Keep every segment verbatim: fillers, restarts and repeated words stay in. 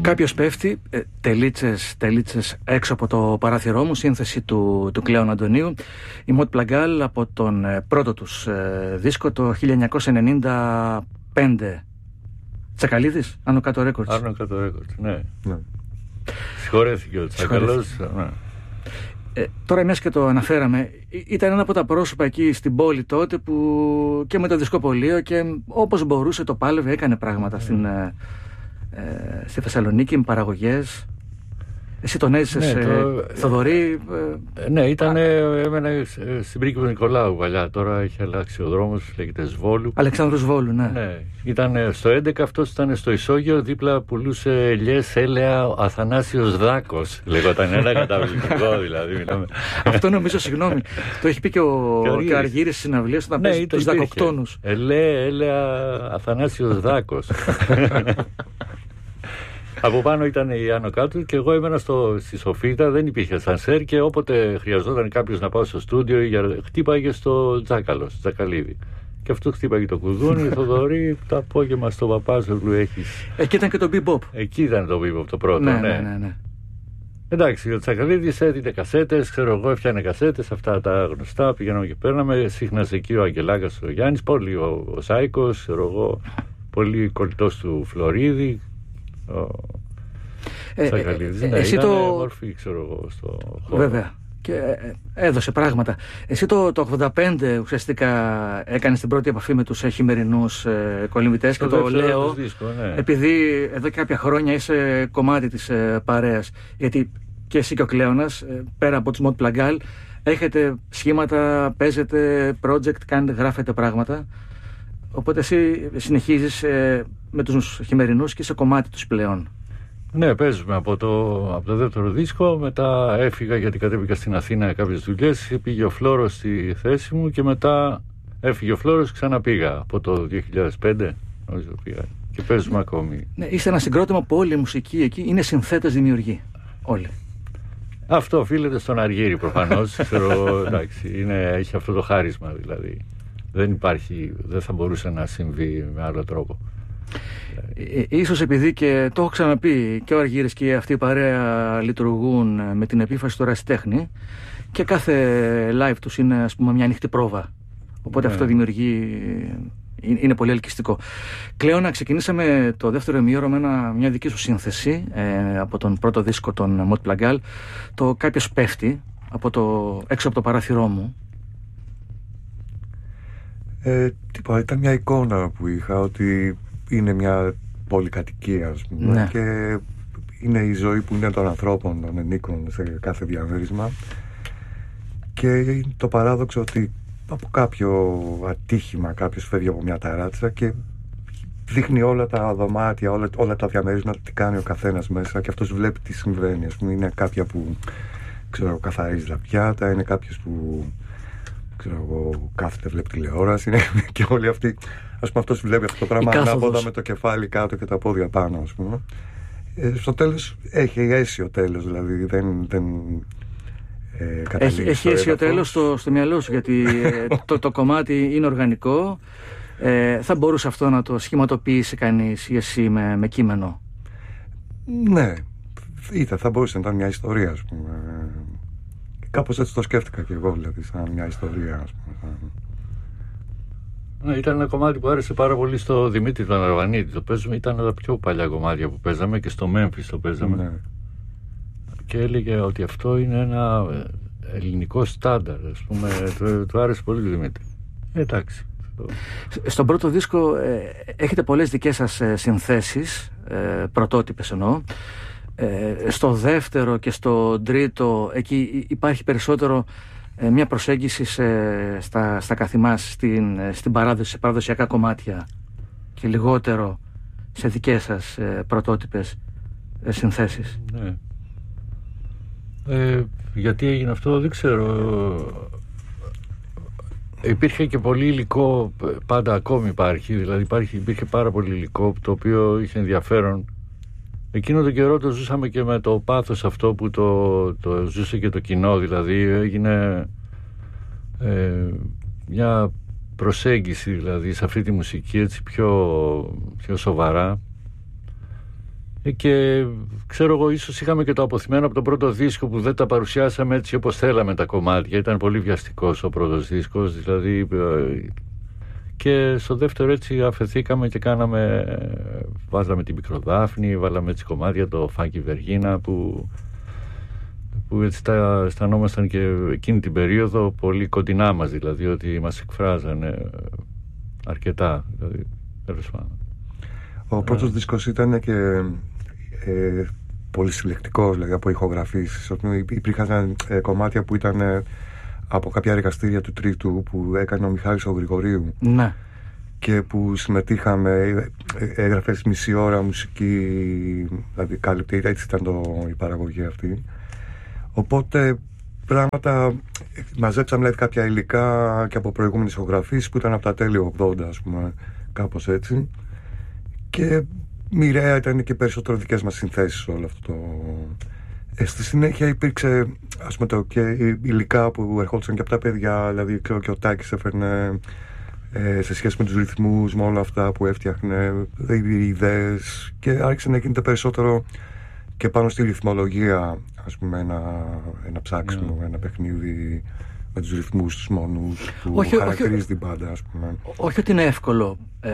Κάποιος πέφτει, ε, τελίτσες, τελίτσες έξω από το παράθυρό μου, σύνθεση του, του Κλέον Αντωνίου, η Mot Plagal από τον ε, πρώτο τους ε, δίσκο το χίλια εννιακόσια ενενήντα πέντε. Τσακαλίδης, Άνω Κάτω Records. Άνω Κάτω Records, ναι. ναι. Συγχωρέθηκε ο Τσακαλός. Ναι. Ε, τώρα μιας και το αναφέραμε, ήταν ένα από τα πρόσωπα εκεί στην πόλη τότε που και με το δισκοπωλείο και όπως μπορούσε το πάλευε, έκανε πράγματα mm. στην, ε, ε, στη Θεσσαλονίκη με παραγωγές. Εσύ τον έζησες, ναι, το... ε, Θοδωρή. Ε, ναι, ήταν, έμενα στην Πρίγκιπο Νικολάου παλιά, τώρα έχει αλλάξει ο δρόμος, λέγεται Σβόλου. Αλεξάνδρου Σβόλου, ναι. ναι. Ήταν στο έντεκα, αυτός ήταν στο Ισόγειο, δίπλα πουλούσε ελιές, έλαια, Αθανάσιος Δάκος, λεγόταν, ένα καταπληκτικό δηλαδή. Μιλάμε. Αυτό νομίζω, συγγνώμη, το έχει πει και ο, και ο Αργύρης στις συναυλίες όταν ναι, παίζει τους Δακοκτόνους. Ελαία, έλαια, Αθανάσιος Δάκος. Από πάνω ήταν η Άνω Κάτω και εγώ έμενα στο, στη Σοφίτα, δεν υπήρχε ασανσέρ και όποτε χρειαζόταν κάποιος να πάω στο στούντιο για, χτύπαγε στο Τζάκαλο, στο Τζακαλίδη. Και αυτό χτύπαγε το κουδούνι, Θοδωρή, το απόγευμα στο Παπάζογλου έχεις. Εκεί ήταν και το Bebop. Εκεί ήταν το Bebop το πρώτο, ναι. ναι. ναι, ναι, ναι. Εντάξει, ο Τζακαλίδης έδινε κασέτες, ξέρω εγώ, έφτιανε κασέτες, αυτά τα γνωστά, πηγαίναμε και παίρναμε. Σύχνασε εκεί ο Αγγελάκας, ο Γιάννης, πολύ ο, ο Σάικος, ξέρω εγώ, πολύ κολλητός του Φλωρίδη. Ο... Ε, ε, ναι, εσύ το... μορφή, ξέρω εγώ, στο χώρο. Βέβαια. Και έδωσε πράγματα. Εσύ το, το ογδόντα πέντε ουσιαστικά έκανες την πρώτη επαφή με τους χειμερινούς ε, κολυμβητές και το λέω δίσκο, ναι. επειδή εδώ και κάποια χρόνια είσαι κομμάτι της ε, παρέας. Γιατί και εσύ και ο Κλέονας, ε, πέρα από τους Mot Plagal, έχετε σχήματα, παίζετε project, κάνετε, γράφετε πράγματα. Οπότε εσύ συνεχίζεις ε, με τους χειμερινούς και είσαι κομμάτι τους πλέον. Ναι, παίζουμε από το, από το δεύτερο δίσκο. Μετά έφυγα γιατί κατέβηκα στην Αθήνα κάποιες δουλειές. Πήγε ο Φλόρος στη θέση μου και μετά έφυγε ο Φλόρος, ξαναπήγα από το δύο χιλιάδες πέντε. Νομίζω πήγα. Και παίζουμε ακόμη. Ναι, είστε ένα συγκρότημα που όλη η μουσική εκεί είναι συνθέτες δημιουργοί. Όλοι. Αυτό οφείλεται στον Αργύρη προφανώς. Ξέρω, εντάξει, είναι, έχει αυτό το χάρισμα δηλαδή. Δεν υπάρχει, δεν θα μπορούσε να συμβεί με άλλο τρόπο. Ε, ίσως επειδή και το έχω ξαναπεί και ο Αργύρης και αυτή η παρέα λειτουργούν με την επίφαση του ερασιτέχνη και κάθε live τους είναι, ας πούμε, μια ανοιχτή πρόβα. Οπότε ναι. Αυτό δημιουργεί, είναι πολύ ελκυστικό. Κλέωνα, ξεκινήσαμε το δεύτερο ημίωρο με ένα, μια δική σου σύνθεση ε, από τον πρώτο δίσκο των Mot Plagal, το «Κάποιος πέφτει» από το, έξω από το παράθυρό μου. Ε, τίποτα, ήταν μια εικόνα που είχα ότι είναι μια πολυκατοικία, ας πούμε, ναι. Και είναι η ζωή που είναι των ανθρώπων, των ενίκων σε κάθε διαμέρισμα και το παράδοξο ότι από κάποιο ατύχημα κάποιος φεύγει από μια ταράτσα και δείχνει όλα τα δωμάτια, όλα, όλα τα διαμέρισματα, τι κάνει ο καθένας μέσα και αυτός βλέπει τι συμβαίνει, ας πούμε. Είναι κάποια που, ξέρω, καθαρίζει τα πιάτα, είναι κάποιος που, ξέρω εγώ, κάθεται, βλέπει τηλεόραση, είναι και όλοι αυτοί. Ας πούμε, αυτός βλέπει αυτό το πράγμα ανάποδα με το κεφάλι κάτω και τα πόδια πάνω, ας πούμε. Ε, στο τέλος έχει αίσιο τέλος, δηλαδή δεν, δεν ε, έχει, έχει αίσιο τέλος στο, στο μυαλό σου, γιατί ε, το, το κομμάτι είναι οργανικό. Ε, θα μπορούσε αυτό να το σχηματοποιήσει κανείς ή εσύ με, με κείμενο? Ναι, είτε θα μπορούσε να ήταν μια ιστορία, ας πούμε. Κάπως έτσι το σκέφτηκα και εγώ, δηλαδή, σαν μια ιστορία, ας πούμε. Σαν... Ναι, ήταν ένα κομμάτι που άρεσε πάρα πολύ στο Δημήτρη τον Αρβανίτη. Το παίζουμε, ήταν τα πιο παλιά κομμάτια που παίζαμε και στο Μέμφις το παίζαμε. Ναι. Και έλεγε ότι αυτό είναι ένα ελληνικό στάνταρ, ας πούμε. Του, του άρεσε πολύ το Δημήτρη. Ε, εντάξει. Στον πρώτο δίσκο ε, έχετε πολλές δικές σας ε, συνθέσεις, ε, πρωτότυπες εννοώ. Ε, στο δεύτερο και στο τρίτο εκεί υπάρχει περισσότερο ε, μια προσέγγιση σε, στα, στα καθημάς, στην, στην παράδοση, σε παραδοσιακά κομμάτια και λιγότερο σε δικές σας ε, πρωτότυπες ε, συνθέσεις. Ναι. Ε, γιατί έγινε αυτό δεν ξέρω. Υπήρχε και πολύ υλικό, πάντα ακόμη υπάρχει, δηλαδή υπάρχει, υπήρχε πάρα πολύ υλικό το οποίο είχε ενδιαφέρον. Εκείνο τον καιρό το ζούσαμε και με το πάθος αυτό που το, το ζούσε και το κοινό, δηλαδή έγινε ε, μια προσέγγιση δηλαδή σε αυτή τη μουσική έτσι πιο, πιο σοβαρά. Και ξέρω εγώ, ίσως είχαμε και το αποθυμένο από τον πρώτο δίσκο που δεν τα παρουσιάσαμε έτσι όπως θέλαμε τα κομμάτια. Ήταν πολύ βιαστικός ο πρώτος δίσκος, δηλαδή. Και στο δεύτερο έτσι αφεθήκαμε και κάναμε, βάζαμε την Μικροδάφνη, βάλαμε έτσι κομμάτια, το Funky Vergina που, που έτσι τα αισθανόμασταν και εκείνη την περίοδο πολύ κοντινά μας, δηλαδή ότι μας εκφράζανε αρκετά, δηλαδή, τέλος πάντων. Ο πρώτος δίσκος ήταν και ε, πολύ συλλεκτικός, δηλαδή, από ηχογραφήσεις. Υπήρχαν ε, κομμάτια που ήταν ε, από κάποια εργαστήρια του Τρίτου που έκανε ο Μιχάλης ο Γρηγορίου. Ναι. Και που συμμετείχαμε, ε, έγραφες μισή ώρα μουσική, δηλαδή κάλυπτε, έτσι ήταν το, η παραγωγή αυτή. Οπότε πράγματα, μαζέψαμε δηλαδή κάποια υλικά και από προηγούμενες ηχογραφήσεις που ήταν από τα τέλη ογδόντα, ας πούμε, κάπως έτσι. Και μοιραία ήταν και περισσότερο δικές μας συνθέσεις όλο αυτό το... Ε, στη συνέχεια υπήρξε, ας πούμε, το, και υλικά που ερχόντουσαν και από τα παιδιά, δηλαδή ξέρω και ο Τάκης έφερνε ε, σε σχέση με τους ρυθμούς, με όλα αυτά που έφτιαχνε, οι ιδέες, και άρχισε να γίνεται περισσότερο και πάνω στη ρυθμολογία, ας πούμε, ένα, ένα ψάξιμο, yeah. ένα παιχνίδι με τους ρυθμούς, τους μόνους που όχι, χαρακτηρίζει όχι, την πάντα, ας πούμε. Όχι ότι είναι εύκολο ε,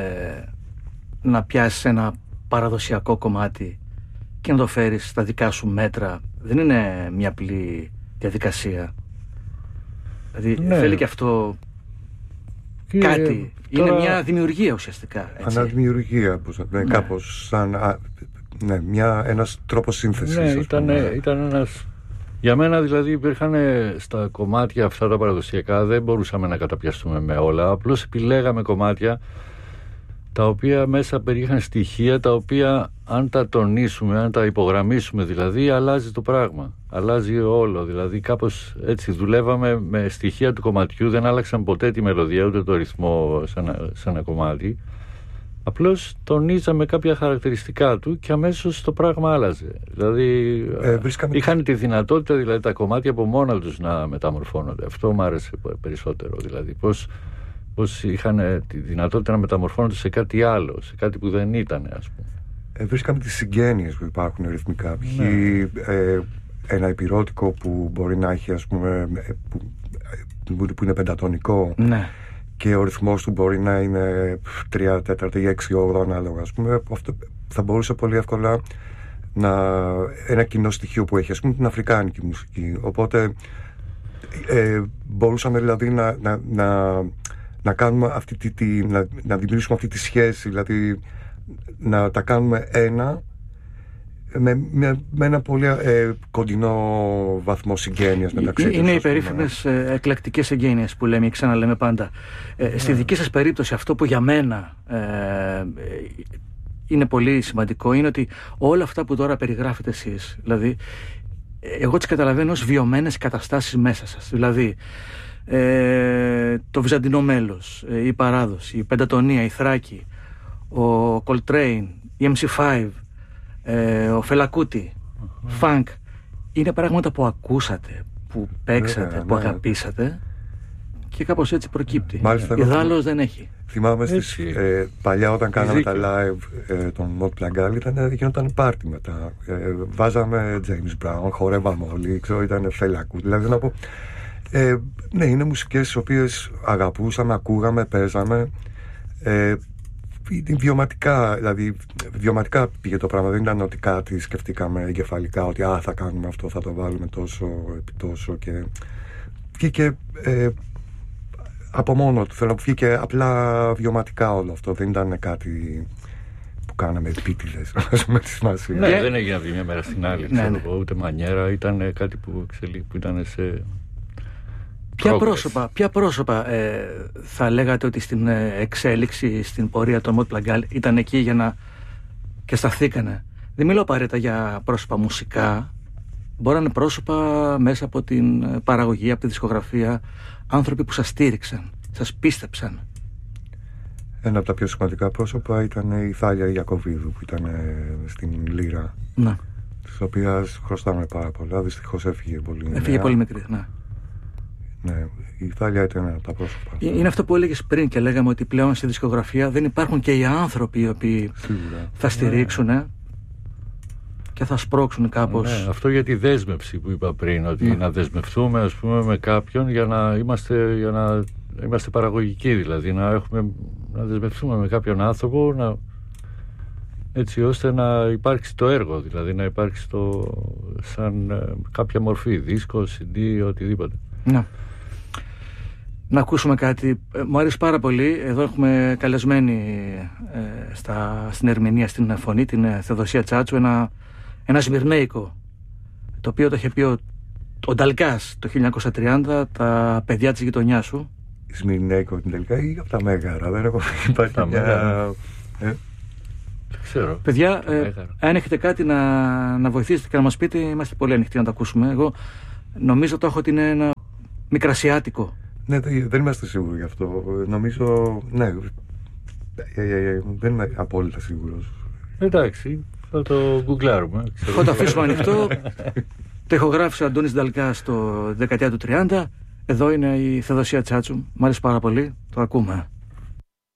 να πιάσεις ένα παραδοσιακό κομμάτι και να το φέρεις στα δικά σου μέτρα. Δεν είναι μια απλή διαδικασία. Δηλαδή ναι. θέλει και αυτό και κάτι. Τώρα... Είναι μια δημιουργία ουσιαστικά. Αναδημιουργία, ναι. κάπως σαν ναι, μια, ένας τρόπος σύνθεσης. Ναι, ήταν, ήταν ένας... Για μένα δηλαδή υπήρχαν στα κομμάτια αυτά τα παραδοσιακά, δεν μπορούσαμε να καταπιαστούμε με όλα. Απλώς επιλέγαμε κομμάτια τα οποία μέσα περιείχαν στοιχεία τα οποία αν τα τονίσουμε, αν τα υπογραμμίσουμε δηλαδή, αλλάζει το πράγμα. Αλλάζει όλο, δηλαδή κάπως έτσι δουλεύαμε με στοιχεία του κομματιού, δεν άλλαξαν ποτέ τη μελωδία ούτε το ρυθμό σε ένα, σε ένα κομμάτι. Απλώς τονίζαμε κάποια χαρακτηριστικά του και αμέσως το πράγμα άλλαζε. Δηλαδή ε, βρίσκαμε... είχαν τη δυνατότητα δηλαδή τα κομμάτια από μόνα τους να μεταμορφώνονται. Αυτό μου άρεσε περισσότερο, δηλαδή πώς πως είχαν τη δυνατότητα να μεταμορφώνονται σε κάτι άλλο, σε κάτι που δεν ήταν, ας πούμε. Ε, βρίσκαμε τις συγγένειες που υπάρχουν ρυθμικά. Ναι. Ε, ένα υπηρώτικο που μπορεί να έχει, ας πούμε, που, που είναι πεντατονικό, ναι. και ο ρυθμός του μπορεί να είναι τρία τέταρτα ή έξι όγδοα ανάλογα, ας πούμε. Αυτό θα μπορούσε πολύ εύκολα να... ένα κοινό στοιχείο που έχει, ας πούμε, την αφρικάνικη μουσική. Οπότε ε, μπορούσαμε δηλαδή να... να, να να κάνουμε αυτή τη, τη, να, να δημιουργήσουμε αυτή τη σχέση, δηλαδή να τα κάνουμε ένα με, με, με ένα πολύ ε, κοντινό βαθμό συγγένειας μεταξύ τους. Είναι οι περίφημες ε, εκλεκτικές συγγένειες που λέμε και ξαναλέμε πάντα. Ε, yeah. Στη δική σας περίπτωση αυτό που για μένα ε, είναι πολύ σημαντικό είναι ότι όλα αυτά που τώρα περιγράφετε εσείς, δηλαδή εγώ τις καταλαβαίνω ως βιωμένες καταστάσεις μέσα σας. Δηλαδή Ε, το Βυζαντινό μέλος, ε, η παράδοση, η πεντατονία, η Θράκη, ο Coltrane, η εμ σι φάιβ, ε, ο Φελακούτι, uh-huh. Φανκ, είναι πράγματα που ακούσατε, που παίξατε, yeah, που yeah. αγαπήσατε και κάπως έτσι προκύπτει. Μάλιστα, ιδάλλως δεν έχει. Θυμάμαι στις, ε, παλιά όταν κάναμε Ζήκη. τα live ε, των Mont Plangal, ήταν, γινόταν πάρτι μετά. Ε, βάζαμε James Brown, χορεύαμε όλοι, ξέρω, ήταν Φελακούτι, δηλαδή να πω. Ε, ναι, είναι μουσικές τις οποίες αγαπούσαμε, ακούγαμε, παίζαμε. Ε, βιωματικά, δηλαδή βιωματικά πήγε το πράγμα. Δεν ήταν ότι κάτι σκεφτήκαμε εγκεφαλικά, ότι α, θα κάνουμε αυτό, θα το βάλουμε τόσο επί τόσο. Και βγήκε ε, από μόνο του, θέλω, βγήκε απλά βιωματικά όλο αυτό. Δεν ήταν κάτι που κάναμε επίτηδες, με τη σημασία. Ναι, δεν έγινε από τη μια μέρα στην άλλη, ξέρω, ναι, ναι. ούτε μανιέρα, ήταν κάτι που, εξελί, που ήταν σε... Ποια πρόσωπα, ποια πρόσωπα ε, θα λέγατε ότι στην ε, εξέλιξη, στην πορεία των Mont Plangal ήταν εκεί για να και σταθήκανε? Δεν μιλώ απαραίτητα για πρόσωπα μουσικά, μπορεί να είναι πρόσωπα μέσα από την παραγωγή, από τη δισκογραφία, άνθρωποι που σας στήριξαν, σας πίστεψαν. Ένα από τα πιο σημαντικά πρόσωπα ήταν η Θάλια Ιακωβίδου που ήταν στην Λύρα, ναι. της οποίας χρωστάμε πάρα πολλά, δυστυχώς έφυγε πολύ μικρή. Έφυγε πολύ μικρή, ναι. Ναι, η Θάλια ήταν ένα από τα πρόσωπα. Είναι αυτό που έλεγες πριν και λέγαμε ότι πλέον στη δισκογραφία δεν υπάρχουν και οι άνθρωποι οι οποίοι Σίγουρα. θα στηρίξουν. Ναι. και θα σπρώξουν κάπως. Ναι, αυτό για τη δέσμευση που είπα πριν, ότι ναι. να δεσμευτούμε ας πούμε με κάποιον για να είμαστε, για να είμαστε παραγωγικοί, δηλαδή να, έχουμε, να δεσμευτούμε με κάποιον άνθρωπο να, έτσι ώστε να υπάρξει το έργο, δηλαδή να υπάρξει το, σαν ε, κάποια μορφή, δίσκο, σι ντι, οτιδήποτε. Ναι. Να ακούσουμε κάτι. Μου αρέσει πάρα πολύ. Εδώ έχουμε καλεσμένη ε, στα, στην ερμηνεία, στην φωνή, την Θεοδοσία Τσάτσου, ένα, ένα σμυρνέικο, το οποίο το είχε πει ο, ο Νταλκάς το χίλια εννιακόσια τριάντα, τα παιδιά της γειτονιάς σου. Σμυρνέικο τελικά ή από τα Μέγαρα, δεν έχω υπάρχει τα μια... ε? Ξέρω. Παιδιά, ε, αν έχετε κάτι να, να βοηθήσετε και να μας πείτε, είμαστε πολύ ανοιχτοί να το ακούσουμε. Εγώ νομίζω το έχω ότι είναι ένα μικρασιάτικο. Ναι, δεν είμαστε σίγουροι γι' αυτό. Νομίζω, ναι, δεν είμαι απόλυτα σίγουρος. Εντάξει, θα το γκουγκλάρουμε. Θα το αφήσουμε ανοιχτό. Το ηχογράφησε ο Αντώνης Νταλκάς το δεκαετία του τριάντα. Εδώ είναι η Θεοδοσία Τσάτσου. Μ' αρέσει πάρα πολύ. Το ακούμε.